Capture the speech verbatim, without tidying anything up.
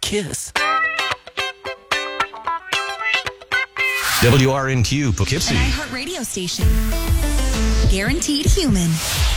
kiss. W R N Q Poughkeepsie. An iHeart radio station. Guaranteed human.